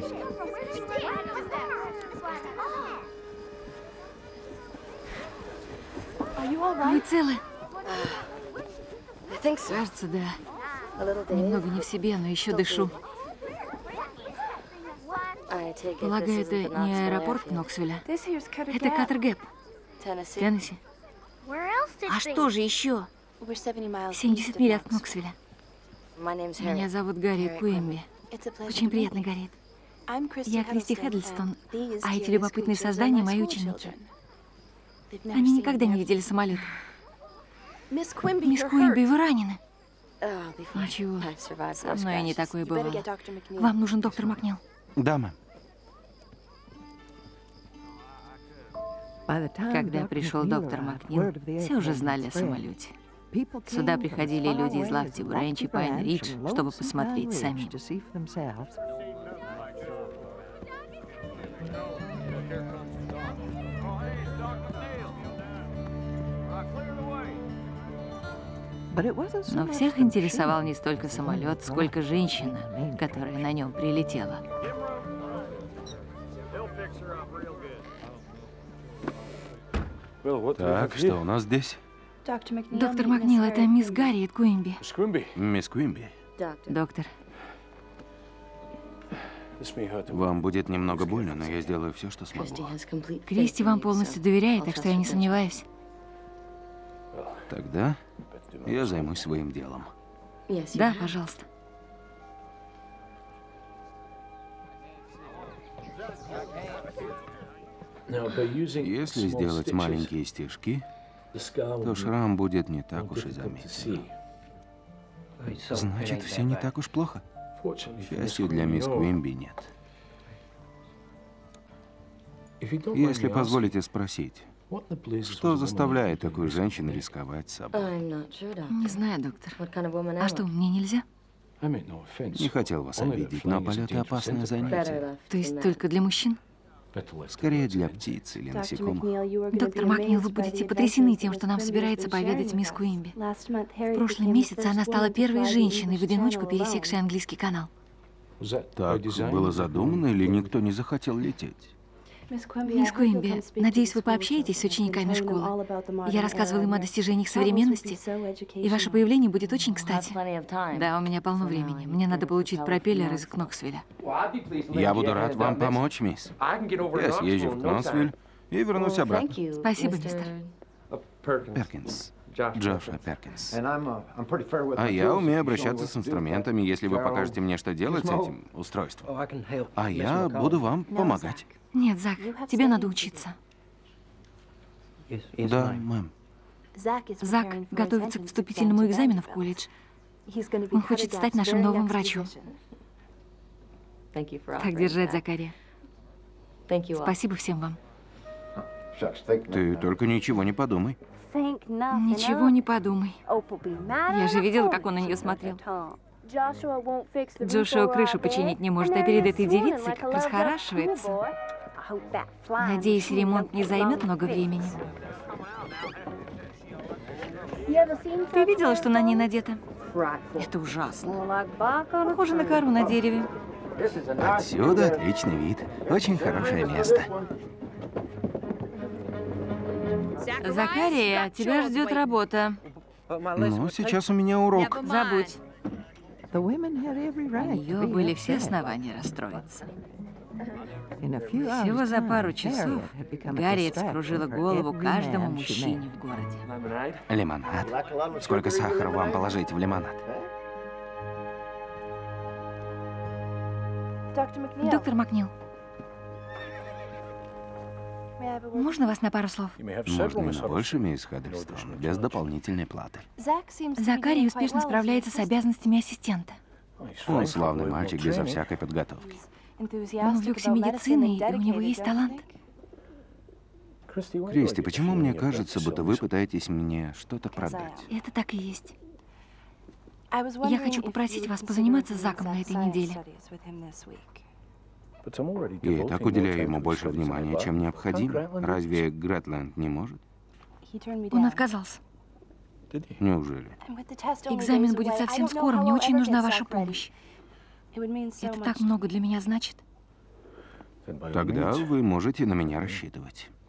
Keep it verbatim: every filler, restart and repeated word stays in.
Вы целы? Кажется, да. Немного не в себе, но еще дышу. Полагаю, это не аэропорт Кноксвилля. Это Каттер-Гэп, Теннесси. А что же еще? семьдесят миль от Кноксвилля. Меня зовут Гарриет Куинби. Очень приятно, Гарриет. Я Кристи Хеддлстон, а эти любопытные создания мои ученики. Они никогда не видели самолет. Мисс Куинби, вы ранены? Ничего, со мной и не такое бывало. Вам нужен доктор Макнил. Да, мэм. Когда пришел доктор Макнил, все уже знали о самолете. Сюда приходили люди из Лафти, Брэнч и Пайн-Ридж, чтобы посмотреть самим. Но всех интересовал не столько самолет, сколько женщина, которая на нем прилетела. Так, что у нас здесь? Доктор Макнил, это мисс Гарриет Куинби. Мисс Куинби, Доктор, вам будет немного больно, но я сделаю все, что смогу. Кристи вам полностью доверяет, так что я не сомневаюсь. Тогда я займусь своим делом. Да, пожалуйста. Если сделать маленькие стежки, то шрам будет не так уж и заметен. Значит, все не так уж плохо. К счастью, для мисс Куинби нет. Если позволите спросить, что заставляет такую женщину рисковать собой? Не знаю, доктор. А что, мне нельзя? Не хотел вас обидеть, но полеты опасное занятие. То есть только для мужчин? Скорее для птиц или насекомых. Доктор Макнил, вы будете потрясены тем, что нам собирается поведать мисс Куинби. В прошлом месяце она стала первой женщиной в одиночку, пересекшей английский канал. Так было задумано или никто не захотел лететь? Мисс Куинби, надеюсь, вы пообщаетесь с учениками школы. Я рассказывала им о достижениях современности, и ваше появление будет очень кстати. Да, у меня полно времени. Мне надо получить пропеллер из Кноксвилля. Я буду рад вам помочь, мисс. Я съезжу в Кноксвиль и вернусь обратно. Спасибо, мистер. Перкинс. Джоша Перкинс. А я умею обращаться с инструментами, если вы покажете мне, что делать с этим устройством. А я буду вам помогать. Нет, Зак, тебе надо учиться. Да, мэм. Зак готовится к вступительному экзамену в колледж. Он хочет стать нашим новым врачом. Так держать, Закария. Спасибо всем вам. Ты только ничего не подумай. Ничего не подумай. Я же видела, как он на нее смотрел. Джошуа крышу починить не может, а перед этой девицей как расхорашивается. Надеюсь, ремонт не займет много времени. Ты видела, что на ней надето? Это ужасно. Похоже на кору на дереве. Отсюда отличный вид. Очень хорошее место. Закария, тебя ждет работа. Ну, сейчас у меня урок. Забудь. У нее были все основания расстроиться. Всего за пару часов Гарриет вскружила голову каждому мужчине в городе. Лимонад. Сколько сахара вам положить в лимонад? Доктор Макнил, можно вас на пару слов? Можно и на больше, мисс Хеддлстон, без дополнительной платы. Закарий успешно справляется с обязанностями ассистента. Он славный мальчик, безо всякой подготовки. Он увлекся медициной, и у него есть талант. Кристи, почему мне кажется, будто вы пытаетесь мне что-то продать? Это так и есть. Я хочу попросить вас позаниматься с Заком на этой неделе. Я и так уделяю ему больше внимания, чем необходимо. Разве Гретленд не может? Он отказался. Неужели? Экзамен будет совсем скоро, мне очень нужна ваша помощь. Это так много для меня значит. Тогда вы можете на меня рассчитывать.